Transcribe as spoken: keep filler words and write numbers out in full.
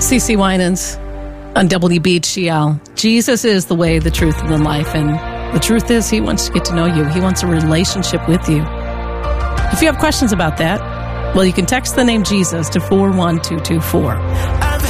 C C Winans on W B G L. Jesus is the way, the truth, and the life. And the truth is, he wants to get to know you. He wants a relationship with you. If you have questions about that, well, you can text the name Jesus to four one two two four.